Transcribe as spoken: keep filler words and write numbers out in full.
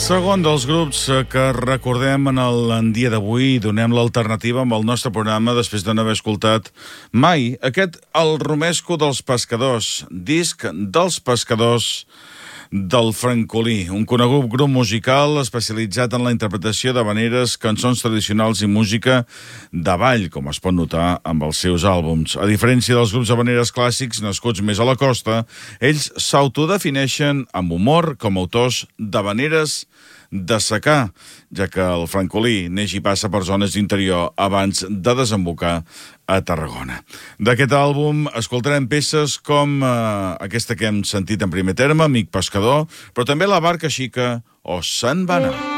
Segon dels grups que recordem en el en dia d'avui, donem l'alternativa amb el nostre programa després de no haver escoltat mai aquest El Romesco dels Pescadors, disc dels Pescadors del Francolí, un conegut grup musical especialitzat en la interpretació d'havaneres, cançons tradicionals i música de ball, com es pot notar amb els seus àlbums. A diferència dels grups d'havaneres clàssics nascuts més a la costa, ells s'autodefineixen amb humor com autors d'havaneres de secà, ja que el Francolí neix i passa per zones d'interior abans de desembocar a Tarragona. D'aquest àlbum escoltarem peces com eh, aquesta que hem sentit en primer terme, Amic Pescador, però també La barca xica o Se'n va anar.